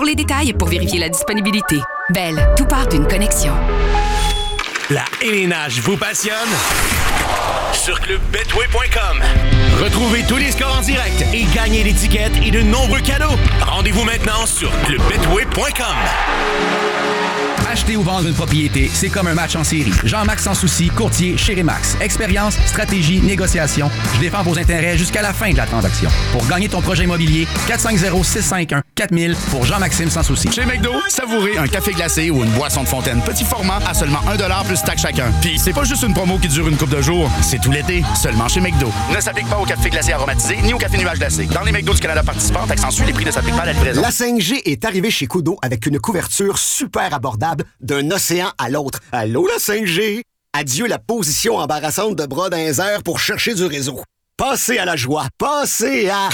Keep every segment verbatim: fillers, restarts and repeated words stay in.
pour les détails et pour vérifier la disponibilité. Belle, tout part d'une connexion. La élénage vous passionne? Sur club betway point com. Retrouvez tous les scores en direct et gagnez l'étiquette et de nombreux cadeaux. Rendez-vous maintenant sur club betway point com. Acheter ou vendre une propriété, c'est comme un match en série. Jean-Max Sans Souci, courtier chez Remax. Expérience, stratégie, négociation. Je défends vos intérêts jusqu'à la fin de la transaction. Pour gagner ton projet immobilier, quatre cinq zéro, six cinq un, quatre mille pour Jean-Maxime Sans Souci. Chez McDo, savourez un café glacé ou une boisson de fontaine petit format à seulement un dollar plus taxe chacun. Puis c'est pas juste une promo qui dure une couple de jours, c'est tout l'été, seulement chez McDo. Ne s'applique pas au café glacé aromatisé ni au café nuage glacé. Dans les McDo du Canada participants, taxe ensuite, les prix ne s'appliquent pas à la livraison. La cinq G est arrivée chez Kudo avec une couverture super abordable d'un océan à l'autre. Allô, la cinq G? Adieu la position embarrassante de bras dans les airs pour chercher du réseau. Passez à la joie. Passez à...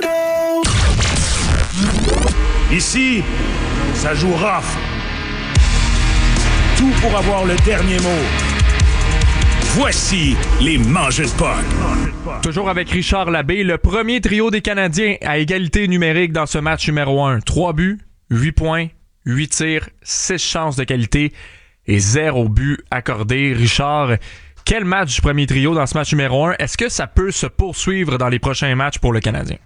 Ici, ça joue rough. Tout pour avoir le dernier mot. Voici les mangeurs de potes. Toujours avec Richard Labbé, le premier trio des Canadiens à égalité numérique dans ce match numéro un. Trois buts, huit points, huit tirs, six chances de qualité et zéro but accordé. Richard, quel match du premier trio dans ce match numéro un? Est-ce que ça peut se poursuivre dans les prochains matchs pour le Canadien?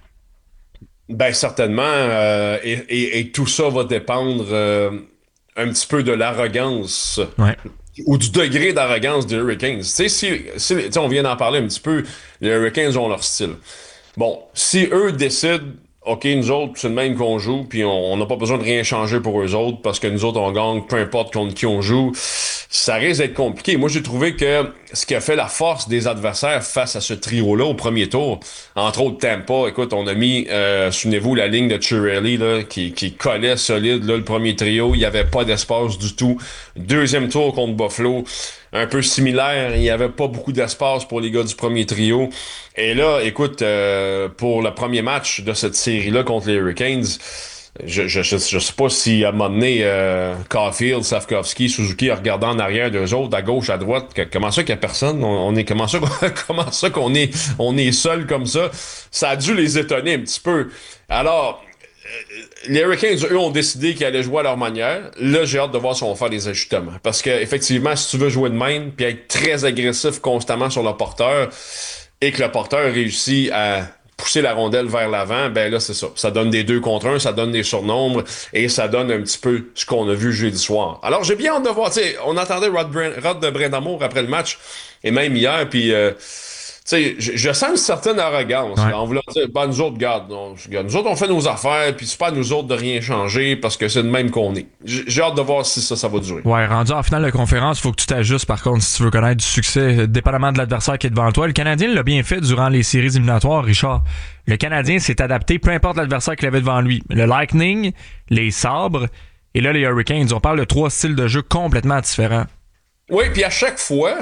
Ben certainement, euh, et, et, et tout ça va dépendre euh, un petit peu de l'arrogance ouais. ou du degré d'arrogance des Hurricanes. Tu sais, si, si tu sais, on vient d'en parler un petit peu, les Hurricanes ont leur style. Bon, si eux décident, OK, nous autres, c'est le même qu'on joue, puis on n'a pas besoin de rien changer pour eux autres, parce que nous autres, on gagne, peu importe contre qui on joue, ça risque d'être compliqué. Moi, j'ai trouvé que ce qui a fait la force des adversaires face à ce trio-là au premier tour, entre autres Tampa, écoute, on a mis, euh, souvenez-vous, la ligne de Chiarelli, là, qui, qui collait solide, là, le premier trio, il n'y avait pas d'espace du tout. Deuxième tour contre Buffalo, un peu similaire, il n'y avait pas beaucoup d'espace pour les gars du premier trio. Et là, écoute, euh, pour le premier match de cette série-là contre les Hurricanes, je je, je, je sais pas si à un moment donné, euh, Caulfield, Safkovski, Suzuki, regardant en arrière d'eux autres, à gauche, à droite, que, comment ça qu'il y a personne? On, on est, comment ça, comment ça qu'on est, on est seul comme ça? Ça a dû les étonner un petit peu. Alors, les Hurricanes, eux, ont décidé qu'ils allaient jouer à leur manière. Là, j'ai hâte de voir si on va faire des ajustements. Parce que, effectivement, si tu veux jouer de même, puis être très agressif constamment sur le porteur, et que le porteur réussit à pousser la rondelle vers l'avant, ben là, c'est ça. Ça donne des deux contre un, ça donne des surnombres, et ça donne un petit peu ce qu'on a vu jeudi soir. Alors, j'ai bien hâte de voir, tu sais, on entendait Rod, Brand, Rod de Brindamour après le match, et même hier, puis... Euh, tu sais, je, je sens une certaine arrogance. Ouais. Là, on voulait dire, ben, nous autres, regarde, on, regarde, nous autres, on fait nos affaires, puis c'est pas à nous autres de rien changer parce que c'est de même qu'on est. J'ai, j'ai hâte de voir si ça, ça va durer. Ouais, rendu en finale de conférence, il faut que tu t'ajustes, par contre, si tu veux connaître du succès, dépendamment de l'adversaire qui est devant toi. Le Canadien l'a bien fait durant les séries éliminatoires, Richard. Le Canadien s'est adapté, peu importe l'adversaire qu'il avait devant lui. Le Lightning, les Sabres, et là, les Hurricanes. On parle de trois styles de jeu complètement différents. Oui, puis à chaque fois...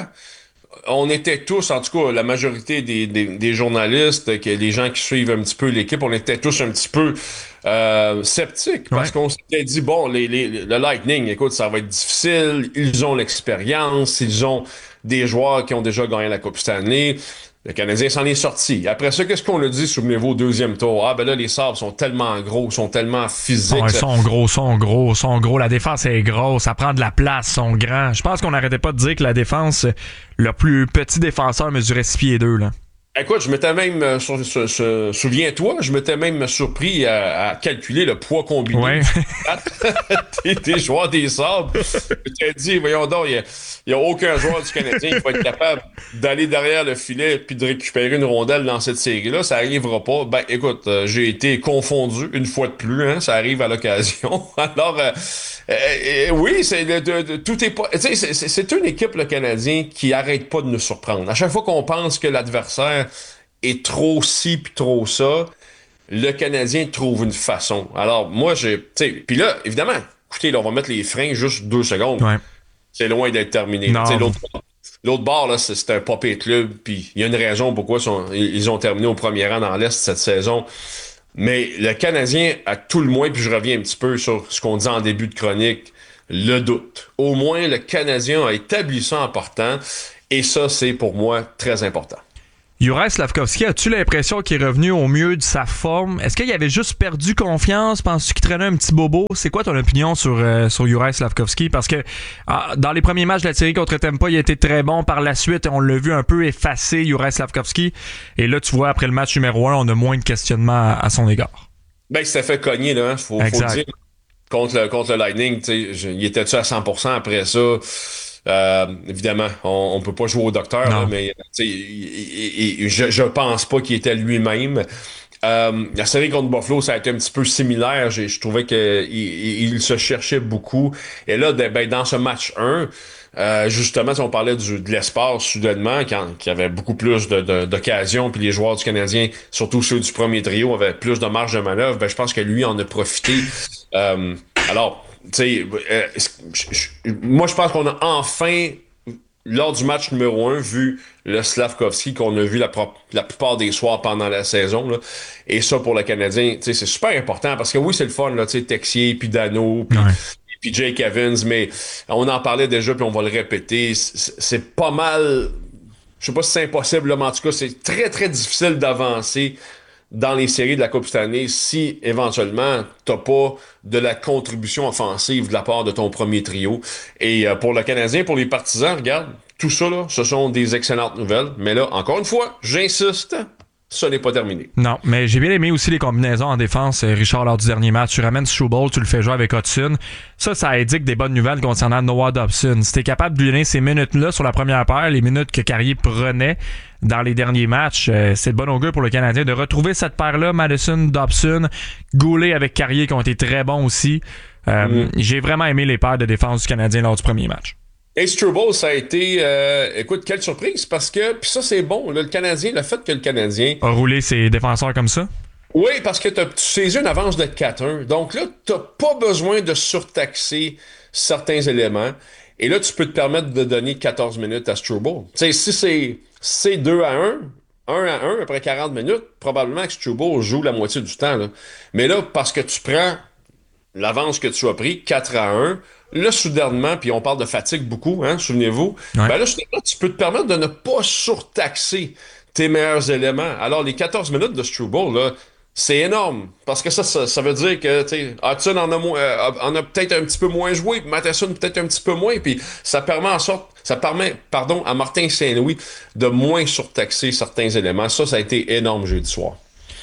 On était tous, en tout cas, la majorité des, des, des journalistes, que les gens qui suivent un petit peu l'équipe, on était tous un petit peu euh, sceptiques parce ouais. qu'on s'était dit, bon, les, les, le Lightning, écoute, ça va être difficile, ils ont l'expérience, ils ont des joueurs qui ont déjà gagné la Coupe Stanley. Le Canadien s'en est sorti. Après ça, qu'est-ce qu'on a dit, souvenez-vous, au deuxième tour? Ah, ben là, les Sabres sont tellement gros, sont tellement physiques. Ouais, ils sont gros, sont gros, sont gros. La défense est grosse, ça prend de la place, sont grands. Je pense qu'on n'arrêtait pas de dire que la défense, le plus petit défenseur mesurait six pieds deux, là. Écoute, je m'étais même, euh, sur, sur, sur, souviens-toi, je m'étais même surpris à, à calculer le poids combiné ouais. des, des joueurs des Sabres. Je t'ai dit, voyons donc, il n'y a, a aucun joueur du Canadien qui va être capable d'aller derrière le filet puis de récupérer une rondelle dans cette série-là. Ça n'arrivera pas. Ben, écoute, euh, j'ai été confondu une fois de plus, hein, ça arrive à l'occasion. Alors, euh, euh, oui, c'est de, de, de, tout est pas. Tu sais, c'est, c'est une équipe, le Canadien, qui arrête pas de nous surprendre. À chaque fois qu'on pense que l'adversaire est trop ci puis trop ça, le Canadien trouve une façon. Alors, moi, j'ai... Tu sais, puis là, évidemment, écoutez, là, on va mettre les freins juste deux secondes. Ouais. C'est loin d'être terminé. L'autre, l'autre bord, là, c'est, c'est un popé club, puis il y a une raison pourquoi sont, ils ont terminé au premier rang dans l'Est cette saison. Mais le Canadien, à tout le moins, puis je reviens un petit peu sur ce qu'on dit en début de chronique, le doute. Au moins, le Canadien a établi ça en partant, et ça, c'est pour moi très important. Juraj Slafkovský, as-tu l'impression qu'il est revenu au mieux de sa forme? Est-ce qu'il avait juste perdu confiance? Penses-tu qu'il traînait un petit bobo? C'est quoi ton opinion sur, euh, sur Juraj Slafkovský? Parce que euh, dans les premiers matchs de la série contre Tampa, il a été très bon. Par la suite, on l'a vu un peu effacé, Juraj Slafkovský. Et là, tu vois, après le match numéro un, on a moins de questionnements à, à son égard. Ben, il s'était fait cogner, là. Faut, faut dire. Contre le, contre le Lightning, tu sais, il était-tu à cent pour cent après ça? Euh, évidemment, on, on peut pas jouer au docteur, là, mais il, il, il, je, je pense pas qu'il était lui-même. Euh, la série contre Buffalo, ça a été un petit peu similaire. J'ai, je trouvais qu'il il, il se cherchait beaucoup. Et là, de, ben, dans ce match un, euh, justement, si on parlait du, de l'espace soudainement, quand qu'il y avait beaucoup plus de, de, d'occasions, puis les joueurs du Canadien, surtout ceux du premier trio, avaient plus de marge de manœuvre, ben, je pense que lui en a profité. Euh, alors, tu sais, euh, moi, je pense qu'on a enfin, lors du match numéro un, vu le Slafkovský qu'on a vu la, pro- la plupart des soirs pendant la saison. Là. Et ça, pour le Canadien, tu sais, c'est super important parce que oui, c'est le fun, là, tu sais, Texier, puis Dano, puis... Ouais. Puis Jake Evans, mais on en parlait déjà, puis on va le répéter. C'est, c'est pas mal... Je sais pas si c'est impossible, là, mais en tout cas, c'est très, très difficile d'avancer dans les séries de la Coupe Stanley si, éventuellement, t'as pas de la contribution offensive de la part de ton premier trio. Et euh, pour le Canadien, pour les partisans, regarde, tout ça, là, ce sont des excellentes nouvelles. Mais là, encore une fois, j'insiste... ça n'est pas terminé. Non, mais j'ai bien aimé aussi les combinaisons en défense, Richard, lors du dernier match. Tu ramènes Struble, tu le fais jouer avec Hudson. Ça, ça indique des bonnes nouvelles concernant Noah Dobson. Si t'es capable de lui donner ces minutes-là sur la première paire, les minutes que Carrier prenait dans les derniers matchs, euh, c'est de bon augure pour le Canadien de retrouver cette paire-là, Madison, Dobson, Goulet avec Carrier qui ont été très bons aussi. Euh, mm. J'ai vraiment aimé les paires de défense du Canadien lors du premier match. Et Struble, ça a été, euh, écoute, quelle surprise, parce que, puis ça c'est bon, là, le Canadien, le fait que le Canadien... a roulé ses défenseurs comme ça? Oui, parce que tu saisi une avance de quatre un, donc là, t'as pas besoin de surtaxer certains éléments, et là, tu peux te permettre de donner quatorze minutes à Struble. Tu sais, si c'est, c'est deux à un, un à un, après quarante minutes, probablement que Struble joue la moitié du temps, là. Mais là, parce que tu prends l'avance que tu as pris, quatre à un, là, soudainement, puis on parle de fatigue beaucoup, hein, souvenez-vous, ouais. ben là, soudainement, tu peux te permettre de ne pas surtaxer tes meilleurs éléments. Alors, les quatorze minutes de Struble, là, c'est énorme, parce que ça, ça, ça veut dire que, tu sais, Hudson en a, mo- euh, en a peut-être un petit peu moins joué, puis Matheson peut-être un petit peu moins, puis ça permet en sorte, ça permet, pardon, à Martin Saint-Louis de moins surtaxer certains éléments. Ça, ça a été énorme jeudi soir.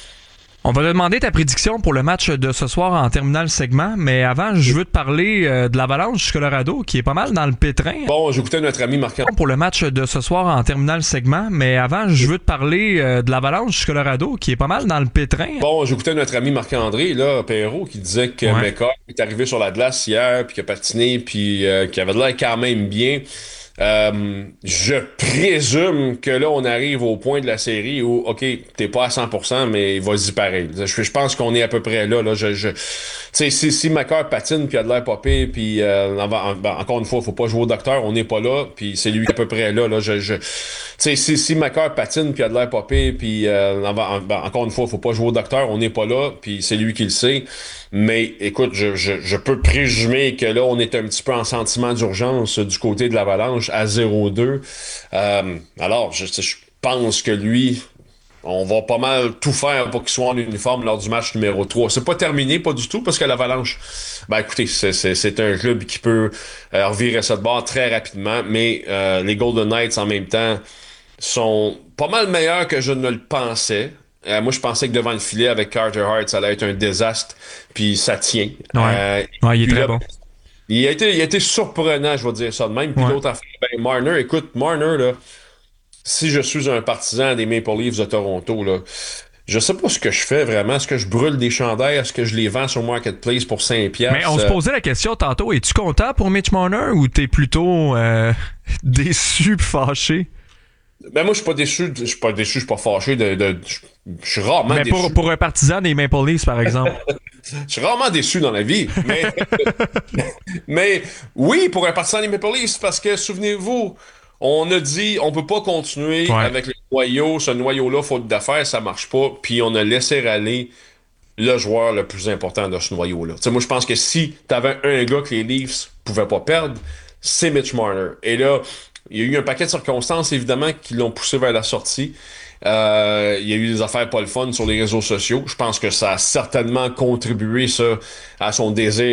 On va te demander ta prédiction pour le match de ce soir en terminant le segment, mais avant, je veux te parler euh, de l'Avalanche du Colorado, qui est pas mal dans le pétrin. Bon, j'écoutais notre ami Marc-André. Pour le match de ce soir en terminant le segment, mais avant, je veux te parler euh, de l'Avalanche du Colorado, qui est pas mal dans le pétrin. Bon, j'écoutais notre ami Marc-André, là, Perrault, qui disait que ouais. McCall est arrivé sur la glace hier, puis qu'il a patiné, puis euh, qu'il avait l'air quand même bien. Euh, je présume que là, on arrive au point de la série où, OK, t'es pas à cent pour cent, mais vas-y pareil. Je, je pense qu'on est à peu près là. là. Je, je, tu sais, si, si Macar patine puis a de l'air popé, puis euh, en, en, encore une fois, faut pas jouer au docteur, on n'est pas là, puis c'est lui à peu près là. là je, je, tu sais, si, si Macar patine puis a de l'air popé, puis euh, en, en, encore une fois, faut pas jouer au docteur, on n'est pas là, puis c'est lui qui le sait. Mais écoute, je, je, je peux présumer que là, on est un petit peu en sentiment d'urgence du côté de l'Avalanche à zéro deux. Euh, alors, je, je pense que lui, on va pas mal tout faire pour qu'il soit en uniforme lors du match numéro trois. C'est pas terminé, pas du tout, parce que l'Avalanche, ben écoutez, c'est, c'est, c'est un club qui peut euh, revirer ça de bord très rapidement, mais euh, les Golden Knights, en même temps, sont pas mal meilleurs que je ne le pensais. Euh, moi, je pensais que devant le filet, avec Carter Hart, ça allait être un désastre, puis ça tient. Ouais, euh, ouais il est très là, bon. Il a, été, il a été surprenant, je vais dire ça de même. Puis ouais. L'autre affaire, ben Marner, écoute, Marner, là, si je suis un partisan des Maple Leafs de Toronto, là, je sais pas ce que je fais vraiment. Est-ce que je brûle des chandails? Est-ce que je les vends sur Marketplace pour cinq piastres? Mais on se posait la question tantôt, es-tu content pour Mitch Marner ou t'es plutôt euh, déçu pis fâché? Ben moi, je suis pas déçu. Je suis pas déçu, je suis pas fâché. De, de, je suis rarement mais déçu. Mais pour, pour un partisan des Maple Leafs, par exemple. Je suis rarement déçu dans la vie. Mais, mais oui, pour un partisan des Maple Leafs, parce que, souvenez-vous, on a dit on peut pas continuer ouais. avec le noyau. Ce noyau-là, faute d'affaires, ça marche pas. Puis on a laissé aller le joueur le plus important de ce noyau-là. T'sais, moi, je pense que si t'avais un gars que les Leafs pouvaient pas perdre, c'est Mitch Marner. Et là, il y a eu un paquet de circonstances, évidemment, qui l'ont poussé vers la sortie. Euh, il y a eu des affaires pas le fun sur les réseaux sociaux. Je pense que ça a certainement contribué, ça, à son désir